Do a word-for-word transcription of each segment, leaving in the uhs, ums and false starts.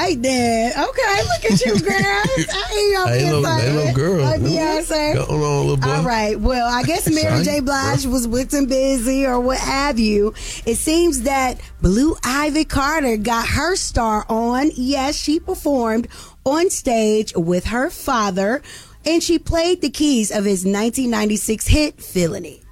right then. Okay, look at you, girl. I ain't Hey, little, hey, little girl. Like Beyonce. Go on, little boy. All right. Well, I guess Mary J. Blige was with and busy or what have you. It seems that Blue Ivy Carter got her star on. Yes, she performed on stage with her father, and she played the keys of his nineteen ninety-six hit, Feelin' It.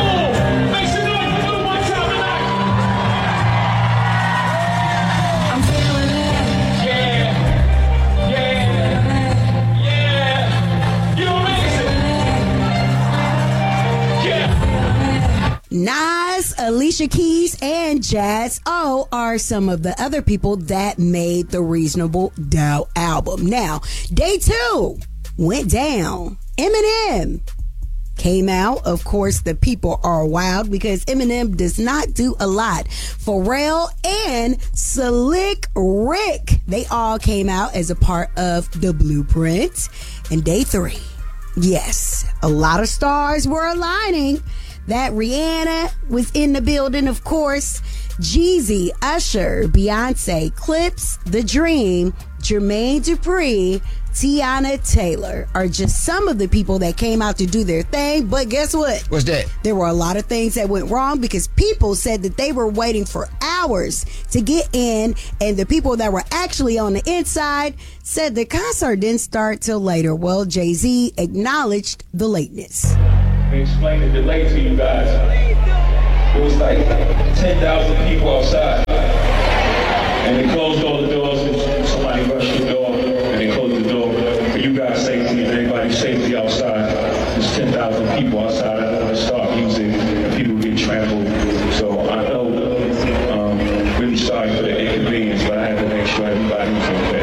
Nas, Alicia Keys, and Jazz O are some of the other people that made the Reasonable Doubt album. Now, day two went down. Eminem came out. Of course, the people are wild because Eminem does not do a lot. Pharrell and Slick Rick, they all came out as a part of the Blueprint. And day three, yes, a lot of stars were aligning. That Rihanna was in the building, of course. Jeezy, Usher, Beyonce, Clips, The Dream, Jermaine Dupri, Tiana Taylor are just some of the people that came out to do their thing. But guess what? What's that? There were a lot of things that went wrong because people said that they were waiting for hours to get in, and the people that were actually on the inside said the concert didn't start till later. Well, Jay-Z acknowledged the lateness. Explain the delay to you guys. It was like ten thousand people outside. And they closed all the doors and somebody rushed the door and they closed the door. For you guys' safety and everybody's safety outside, there's ten thousand people outside. I don't want to start music and people get trampled. So I know, um, really sorry for the inconvenience, but I had to make sure everybody was okay.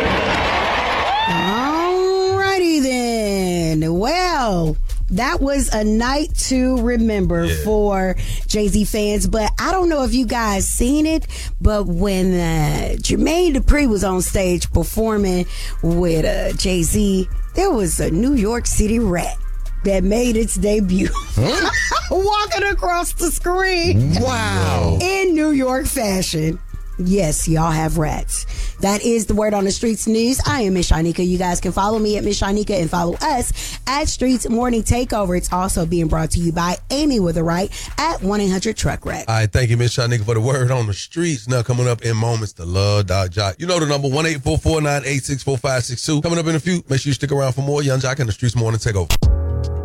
Alrighty then. Well, that was a night to remember yeah. for Jay-Z fans, but I don't know if you guys seen it, but when uh, Jermaine Dupri was on stage performing with uh, Jay-Z, there was a New York City rat that made its debut huh? walking across the screen. Wow. In New York fashion. Yes, y'all have rats. That is the Word on the Streets news. I am Miss Shanika. You guys can follow me at Miss Shanika and follow us at Streets Morning Takeover. It's also being brought to you by Amy with a right at one eight hundred truck wreck. All right, thank you, Miss Shanika, for the Word on the Streets. Now coming up in moments, the Love Doc Jock. You know the number, one eight four four nine eight six four five six two. Coming up in a few. Make sure you stick around for more Young Jock and the Streets Morning Takeover.